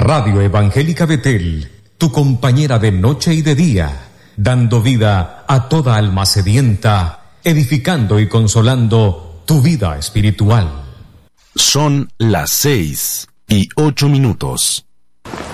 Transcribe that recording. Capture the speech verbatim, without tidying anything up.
Radio Evangélica Betel, tu compañera de noche y de día, dando vida a toda alma sedienta, edificando y consolando tu vida espiritual. Son las seis y ocho minutos.